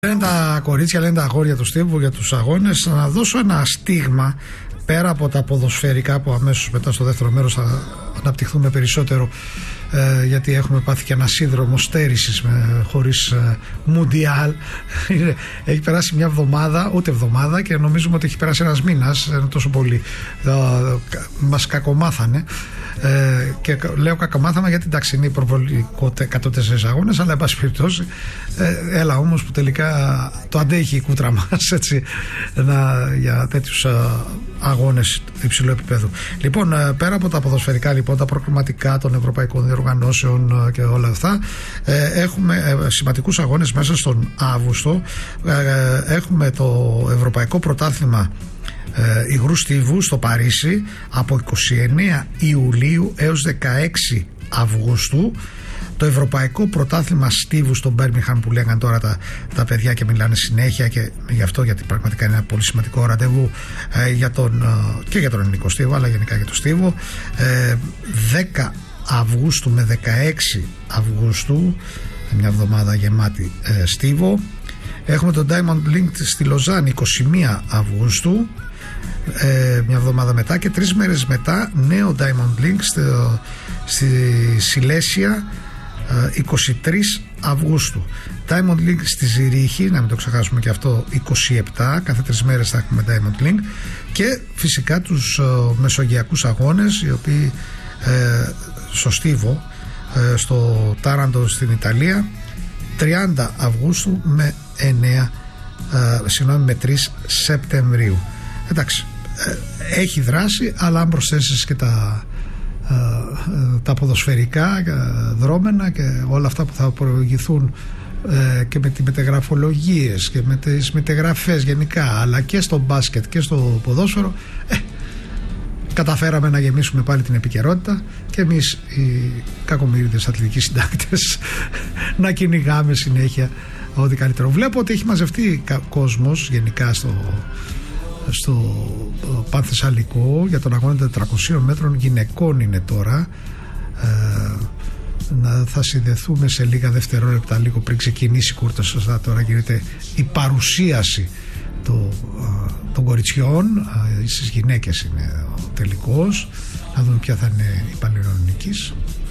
Λένε τα κορίτσια, λένε τα αγόρια του Στίβου για τους αγώνες. Να δώσω ένα στίγμα πέρα από τα ποδοσφαιρικά που αμέσως μετά στο δεύτερο μέρος θα αναπτυχθούμε περισσότερο, γιατί έχουμε πάθει και ένα σύνδρομο στέρησης χωρίς Μουντιάλ. Έχει περάσει μια εβδομάδα, ούτε εβδομάδα, και νομίζουμε ότι έχει περάσει ένας μήνας, τόσο πολύ μας κακομάθανε. Και λέω κακομάθαμε γιατί εντάξει είναι υπερβολικό 104 αγώνες, αλλά εν πάση περιπτώσει έλα όμως που τελικά το αντέχει η κούτρα μας, έτσι, για τέτοιους αγώνες υψηλού επίπεδου. Λοιπόν, πέρα από τα ποδοσφαιρικά, λοιπόν, τα προκριματικά των ευρωπαϊκών διοργανώσεων και όλα αυτά, έχουμε σημαντικούς αγώνες μέσα στον Αύγουστο. Έχουμε το Ευρωπαϊκό Πρωτάθλημα υγρού στίβου στο Παρίσι από 29 Ιουλίου έως 16 Αυγούστου. Το Ευρωπαϊκό Πρωτάθλημα στίβου στο Μπέρμιγχαμ, που λέγανε τώρα τα παιδιά και μιλάνε συνέχεια, και γι' αυτό, γιατί πραγματικά είναι ένα πολύ σημαντικό ραντεβού και για τον ελληνικό στίβο, αλλά γενικά για το στίβο. 10 Αυγούστου με 16 Αυγούστου, μια εβδομάδα γεμάτη στίβο. Έχουμε το Diamond Link στη Λοζάνη 21 Αυγούστου, μια εβδομάδα μετά, και 3 μέρες μετά νέο Diamond Link στη Σιλέσια 23 Αυγούστου. Diamond Link στη Ζηρίχη, να μην το ξεχάσουμε και αυτό, 27, κάθε 3 μέρες θα έχουμε Diamond Link. Και φυσικά τους μεσογειακούς αγώνες, οι οποίοι στο Στίβο, στο Τάραντο στην Ιταλία, 30 Αυγούστου με 3 Σεπτεμβρίου. Εντάξει, έχει δράση, αλλά αν προσθέσεις και τα ποδοσφαιρικά δρόμενα και όλα αυτά που θα προηγηθούν, και με τις μετεγραφολογίες και με τις μετεγραφές γενικά, αλλά και στο μπάσκετ και στο ποδόσφαιρο, καταφέραμε να γεμίσουμε πάλι την επικαιρότητα, και εμείς οι κακομοίριδες αθλητικοί συντάκτες να κυνηγάμε συνέχεια ό,τι καλύτερο. Βλέπω ότι έχει μαζευτεί κόσμος γενικά στο Πανθεσσαλικό για τον αγώνα 400 μέτρων γυναικών. Είναι τώρα, θα συνδεθούμε σε λίγα δευτερόλεπτα, λίγο πριν ξεκινήσει η κούρτα. Σωστά, τώρα γίνεται η παρουσίαση των κοριτσιών. Στις γυναίκες είναι ο τελικός, να δούμε ποια θα είναι η Πανελληνικής.